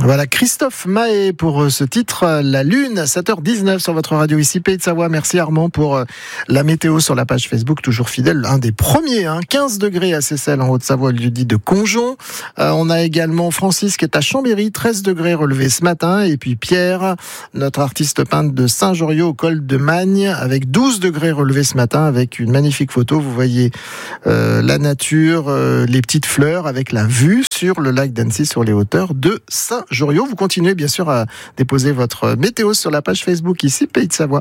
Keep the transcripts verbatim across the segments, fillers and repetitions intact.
Voilà, Christophe Mahé pour ce titre, La Lune, à sept heures dix-neuf sur votre radio ici, Pays de Savoie. Merci Armand pour la météo sur la page Facebook, toujours fidèle, un des premiers, hein, quinze degrés à Seyssel en Haute-Savoie, lieu dit de Conjon. Euh, on a également Francis qui est à Chambéry, treize degrés relevés ce matin, et puis Pierre, notre artiste peintre de Saint-Joriot au col de Magne, avec douze degrés relevés ce matin, avec une magnifique photo. Vous voyez euh, la nature, euh, les petites fleurs, avec la vue sur le lac d'Annecy, sur les hauteurs de Saint-Joriot. Vous continuez bien sûr à déposer votre météo sur la page Facebook ici, Pays de Savoie.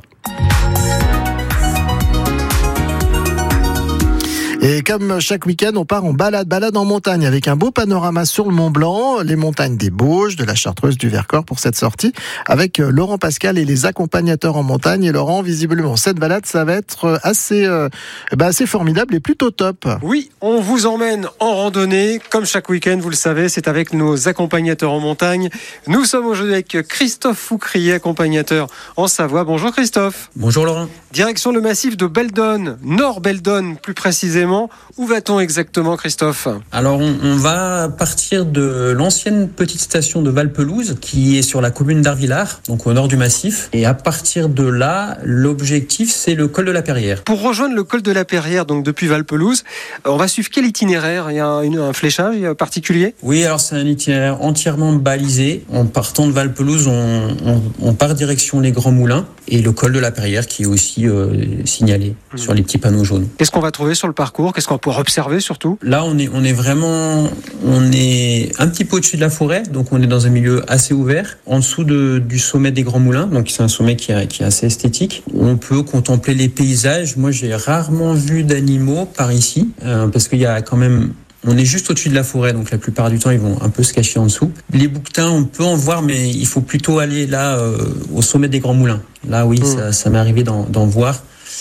Et comme chaque week-end, on part en balade, balade en montagne avec un beau panorama sur le Mont Blanc, les montagnes des Bauges, de la Chartreuse, du Vercors pour cette sortie avec Laurent Pascal et les accompagnateurs en montagne. Et Laurent, visiblement, cette balade, ça va être assez, euh, bah assez formidable et plutôt top. Oui, on vous emmène en randonnée. Comme chaque week-end, vous le savez, c'est avec nos accompagnateurs en montagne. Nous sommes aujourd'hui avec Christophe Foucrier, accompagnateur en Savoie. Bonjour Christophe. Bonjour Laurent. Direction le massif de Beldonne, Nord Beldonne plus précisément. Où va-t-on exactement, Christophe ? Alors, on, on va partir de l'ancienne petite station de Valpelouse, qui est sur la commune d'Arvillard, donc au nord du massif. Et à partir de là, l'objectif, c'est le col de la Perrière. Pour rejoindre le col de la Perrière, donc depuis Valpelouse, on va suivre quel itinéraire ? Il y a un, un fléchage particulier ? Oui, alors c'est un itinéraire entièrement balisé. En partant de Valpelouse, on, on, on part direction les Grands Moulins et le col de la Perrière, qui est aussi euh, signalé mmh. sur les petits panneaux jaunes. Qu'est-ce qu'on va trouver sur le parcours ? Qu'est-ce qu'on va pouvoir observer surtout ? Là, on est, on est vraiment, on est un petit peu au-dessus de la forêt, donc on est dans un milieu assez ouvert, en dessous de, du sommet des Grands Moulins, donc c'est un sommet qui, a, qui est assez esthétique. On peut contempler les paysages. Moi, j'ai rarement vu d'animaux par ici, euh, parce qu'il y a quand même... On est juste au-dessus de la forêt, donc la plupart du temps, ils vont un peu se cacher en dessous. Les bouquetins, on peut en voir, mais il faut plutôt aller là, euh, au sommet des Grands Moulins. Là, oui, mmh. ça, ça m'est arrivé d'en, d'en voir.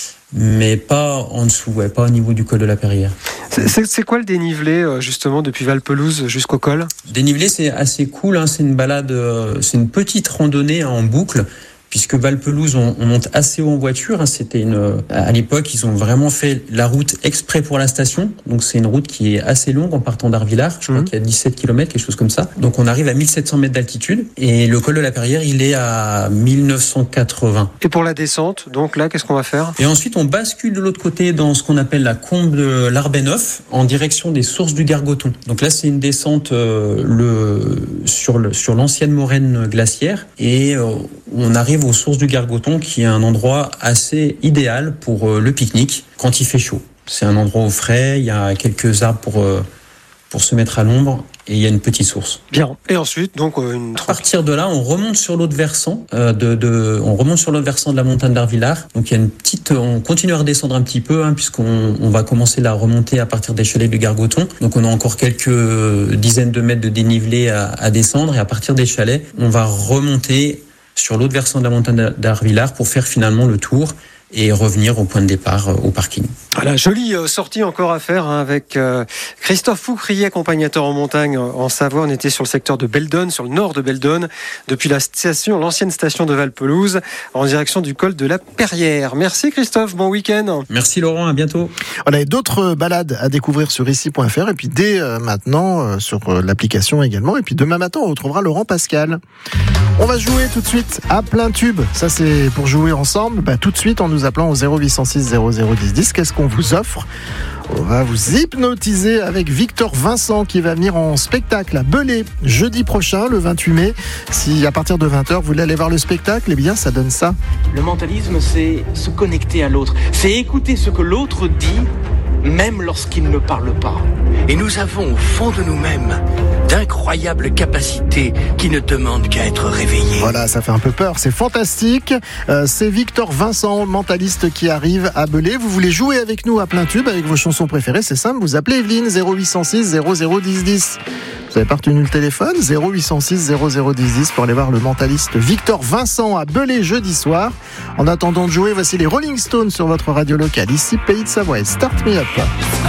Mais pas en dessous, ouais, pas au niveau du col de la Perrière. C'est, c'est, c'est quoi le dénivelé, justement, depuis Valpelouse jusqu'au col ? Dénivelé, c'est assez cool, hein, c'est une balade, euh, c'est une petite randonnée hein, en boucle. Puisque Valpelouse, on, on monte assez haut en voiture. Hein, c'était une, à l'époque, ils ont vraiment fait la route exprès pour la station. Donc, c'est une route qui est assez longue en partant d'Arvillard. Je crois mmh. qu'il y a dix-sept kilomètres, quelque chose comme ça. Donc, on arrive à mille sept cents mètres d'altitude. Et le col de la Perrière, il est à mille neuf cent quatre-vingts. Et pour la descente, donc là, qu'est-ce qu'on va faire ? Et ensuite, on bascule de l'autre côté dans ce qu'on appelle la combe de l'Arbéneuf, en direction des sources du Gargoton. Donc là, c'est une descente euh, le, sur, le, sur l'ancienne moraine glaciaire. Et euh, on arrive aux sources du Gargoton, qui est un endroit assez idéal pour euh, le pique-nique quand il fait chaud. C'est un endroit au frais, il y a quelques arbres pour, euh, pour se mettre à l'ombre et il y a une petite source. Bien. Et ensuite, donc, euh, une... à partir de là, on remonte sur l'autre versant, euh, de, de, on remonte sur l'autre versant de la montagne d'Arvillard. Donc il y a une petite, on continue à redescendre un petit peu, hein, puisqu'on on va commencer la remontée à partir des chalets du Gargoton. Donc on a encore quelques dizaines de mètres de dénivelé à, à descendre et à partir des chalets, on va remonter sur l'autre versant de la montagne d'Arvillard pour faire finalement le tour et revenir au point de départ, au parking. Voilà, jolie sortie encore à faire hein, avec euh, Christophe Foucrier, accompagnateur en montagne en Savoie. On était sur le secteur de Beldonne, sur le nord de Beldonne, depuis la station, l'ancienne station de Valpelouse, en direction du col de la Perrière. Merci Christophe, bon week-end. Merci Laurent, à bientôt. On a d'autres balades à découvrir sur ici point f r et puis dès euh, maintenant euh, sur euh, l'application également. Et puis demain matin, on retrouvera Laurent Pascal. On va jouer tout de suite à plein tube. Ça, c'est pour jouer ensemble. Bah, tout de suite, en nous appelant au zéro huit cent six zéro zéro dix dix. Qu'est-ce qu'on vous offre ? On va vous hypnotiser avec Victor Vincent qui va venir en spectacle à Belay jeudi prochain, le vingt-huit mai. Si à partir de vingt heures, vous voulez aller voir le spectacle, eh bien, ça donne ça. Le mentalisme, c'est se connecter à l'autre. C'est écouter ce que l'autre dit, même lorsqu'il ne parle pas. Et nous avons au fond de nous-mêmes d'incroyables capacités qui ne demandent qu'à être réveillées. Voilà, ça fait un peu peur, c'est fantastique. Euh, c'est Victor Vincent, mentaliste, qui arrive à Belay. Vous voulez jouer avec nous à plein tube avec vos chansons préférées, c'est simple, vous appelez Evelyne zéro huit cent six zéro zéro dix dix. Vous avez pas retenu le téléphone, zéro huit cent six zéro zéro dix dix pour aller voir le mentaliste Victor Vincent à Belay jeudi soir. En attendant de jouer, voici les Rolling Stones sur votre radio locale. Ici, Pays de Savoie et Start Me Up.